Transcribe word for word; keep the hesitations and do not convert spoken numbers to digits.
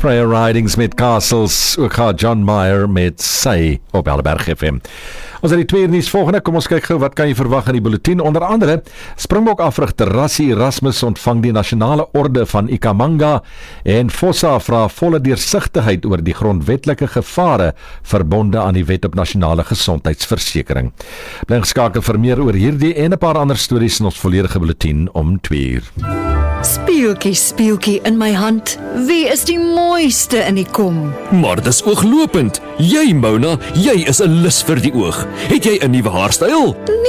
Prayer Ridings met Castles, ook gaan John Mayer met Sy op Helderberg F M. Ons het die twee nuus volgende, kom ons kyk gou wat kan jy verwag in die bulletin. Onder andere, Springbok afrigter Rassie Erasmus ontvang die nasionale orde van Ikhamanga en Fossa vra volle deursigtigheid oor die grondwetlike gevare verbonde aan die wet op nasionale gesondheidsversekering. Bly geskakel vir meer oor hierdie en 'n paar ander stories in ons volledige bulletin om twee uur. Speeltjie, speeltjie in my hand. Wie is die mooiste in die kom? Maar dis ooglopend. Jy, Mona, jy is 'n lus vir die oog. Het jy 'n nuwe haarstyl?